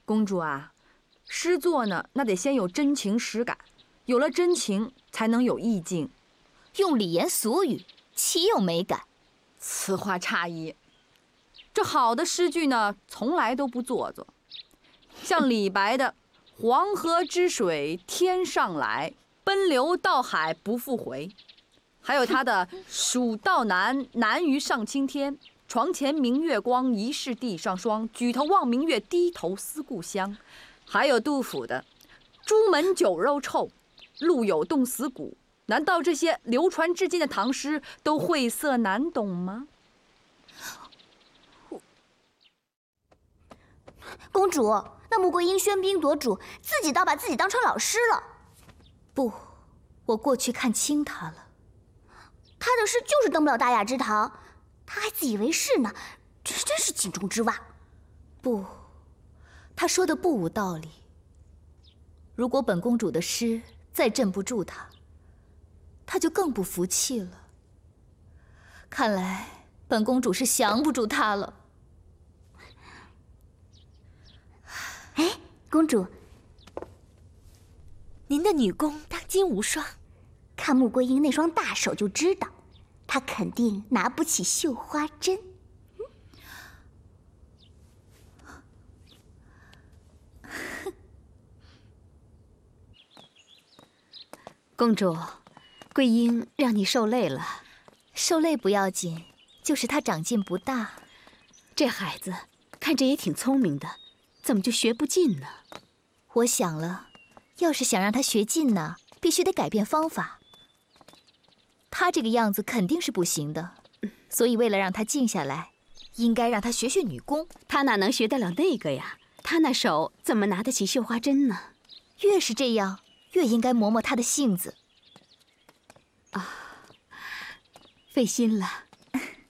公主啊，诗作呢，那得先有真情实感，有了真情才能有意境。 用礼言俗语，岂有美感？ 此话差矣。这好的诗句呢，从来都不做作。像李白的“黄河之水天上来，奔流到海不复回”，还有他的“蜀道难，难于上青天。床前明月光，疑是地上霜。举头望明月，低头思故乡”，还有杜甫的“朱门酒肉臭，路有冻死骨”。难道这些流传至今的唐诗都晦涩难懂吗？ 公主，那穆桂英喧宾夺主，自己倒把自己当成老师了。 不，我过去看清他了。 他的诗就是登不了大雅之堂，他还自以为是呢，这真是井中之蛙。 不，他说的不无道理。如果本公主的诗再镇不住他，他就更不服气了。看来本公主是降不住他了。 哎，公主， 您的女工当今无双， 看穆桂英那双大手就知道，她肯定拿不起绣花针。 公主，桂英让你受累了。 受累不要紧，就是她长进不大。 这孩子看着也挺聪明的，怎么就学不进呢？ 我想了，要是想让她学进呢，必须得改变方法。她这个样子肯定是不行的，所以为了让她静下来，应该让她学学女工。 她哪能学得了那个呀？她那手怎么拿得起绣花针呢？ 越是这样，越应该磨磨她的性子。 费心了。